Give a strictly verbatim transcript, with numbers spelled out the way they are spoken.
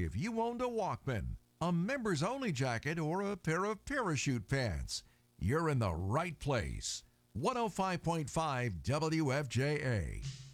if you owned a Walkman, a members only jacket, or a pair of parachute pants, you're in the right place. one oh five point five W F J A.